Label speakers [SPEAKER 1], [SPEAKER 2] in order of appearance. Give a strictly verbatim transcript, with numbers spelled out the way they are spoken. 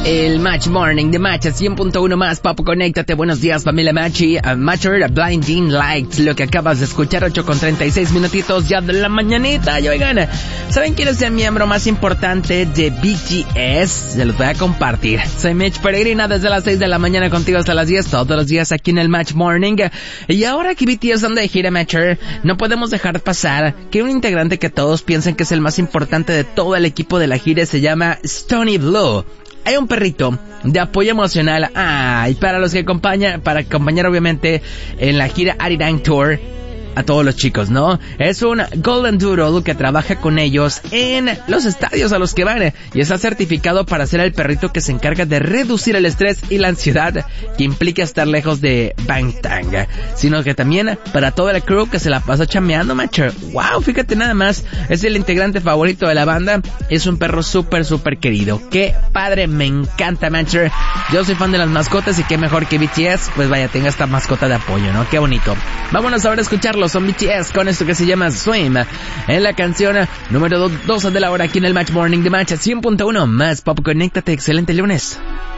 [SPEAKER 1] El Match Morning de Match a cien punto uno más. Papo, conéctate. Buenos días, familia Matchy. Uh, Matcher, Blinding Lights. Lo que acabas de escuchar, ocho con treinta y seis minutitos ya de la mañanita. Y oigan, ¿saben quién es el miembro más importante de B T S? Se los voy a compartir. Soy Mitch Peregrina desde las seis de la mañana contigo hasta las diez. Todos los días aquí en el Match Morning. Y ahora que B T S anda de gira, Matcher, no podemos dejar pasar que un integrante que todos piensan que es el más importante de todo el equipo de la gira se llama Stony Blue. Hay un perrito de apoyo emocional, ah, y para los que acompañan, para acompañar obviamente en la gira Arirang Tour a todos los chicos, ¿no? Es un Golden Doodle que trabaja con ellos en los estadios a los que van y está certificado para ser el perrito que se encarga de reducir el estrés y la ansiedad que implica estar lejos de Bangtan, sino que también para toda la crew que se la pasa chameando, macho. Wow, fíjate nada más, es el integrante favorito de la banda, es un perro súper súper querido. Qué padre, me encanta, macho. Yo soy fan de las mascotas y qué mejor que B T S, pues vaya, tenga esta mascota de apoyo, ¿no? Qué bonito. Vámonos ahora a escucharlo. Son B T S con esto que se llama Swim en la canción número doce de la hora aquí en el Match Morning de Match cien punto uno más. Pop, conéctate, excelente lunes.